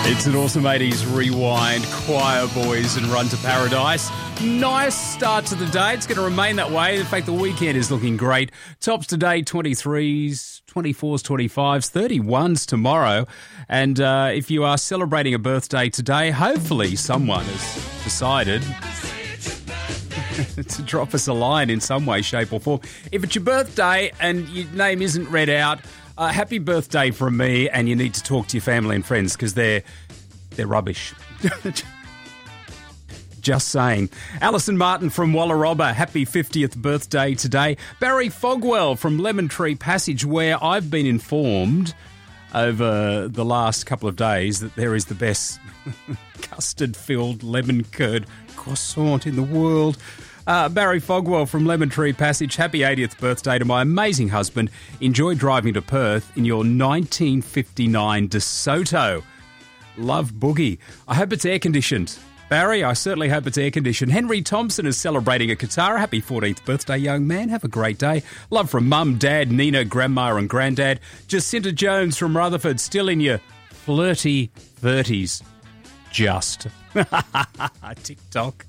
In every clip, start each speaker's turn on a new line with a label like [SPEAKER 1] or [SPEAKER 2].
[SPEAKER 1] It's an awesome 80s rewind, Choir Boys and Run to Paradise. Nice start to the day. It's going to remain that way. In fact, the weekend is looking great. Tops today, 23s, 24s, 25s, 31s tomorrow. And if you are celebrating a birthday today, hopefully someone has decided to drop us a line in some way, shape or form. If it's your birthday and your name isn't read out, happy birthday from me, and you need to talk to your family and friends because they're rubbish. Just saying. Alison Martin from Wallarobba, happy 50th birthday today. Barry Fogwell from Lemon Tree Passage, where I've been informed over the last couple of days that there is the best custard-filled lemon curd croissant in the world. Barry Fogwell from Lemon Tree Passage, happy 80th birthday to my amazing husband. Enjoy driving to Perth in your 1959 DeSoto. Love Boogie. I hope it's air-conditioned. Barry, I certainly hope it's air-conditioned. Henry Thompson is celebrating a Katara. Happy 14th birthday, young man. Have a great day. Love from Mum, Dad, Nina, Grandma and Granddad. Jacinta Jones from Rutherford, still in your flirty 30s. Just. TikTok.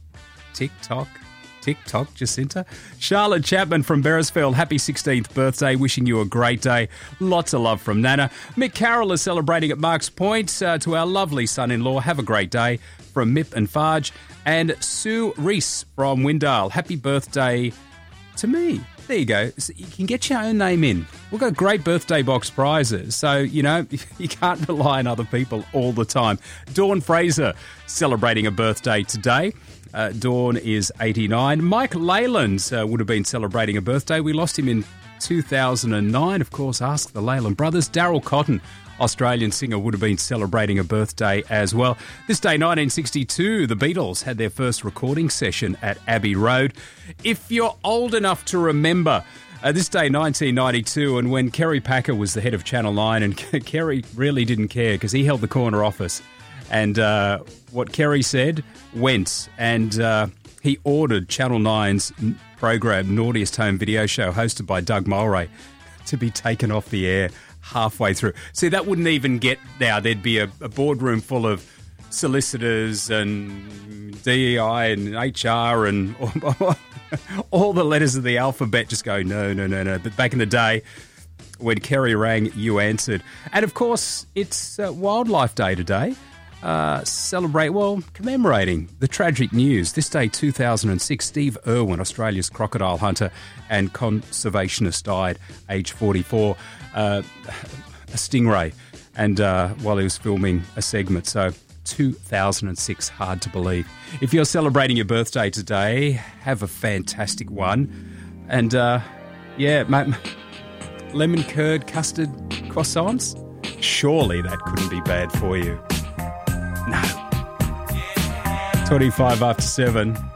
[SPEAKER 1] TikTok, Jacinta. Charlotte Chapman from Beresfield, happy 16th birthday, wishing you a great day. Lots of love from Nana. Mick Carroll is celebrating at Marks Point. To our lovely son-in-law, have a great day from Mip and Farge. And Sue Reese from Windale, happy birthday to me. There you go. So you can get your own name in. We've got great birthday box prizes, so, you can't rely on other people all the time. Dawn Fraser celebrating a birthday today. Dawn is 89. Mike Leyland would have been celebrating a birthday. We lost him in 2009. Of course, ask the Leyland brothers. Daryl Cotton, Australian singer, would have been celebrating a birthday as well. This day, 1962, the Beatles had their first recording session at Abbey Road. If you're old enough to remember, this day, 1992, and when Kerry Packer was the head of Channel 9, and Kerry really didn't care because he held the corner office. And what Kerry said went, and he ordered Channel 9's program, Naughtiest Home Video Show, hosted by Doug Mulray, to be taken off the air halfway through. See, that wouldn't even get now. There'd be a boardroom full of solicitors and DEI and HR and all the letters of the alphabet just go, no. But back in the day, when Kerry rang, you answered. And, of course, it's Wildlife Day today. Commemorating the tragic news. This day, 2006, Steve Irwin, Australia's crocodile hunter and conservationist, died, age 44, a stingray, and while he was filming a segment. So, 2006, hard to believe. If you're celebrating your birthday today, have a fantastic one. And, lemon curd custard croissants? Surely that couldn't be bad for you. No. 25 after 7.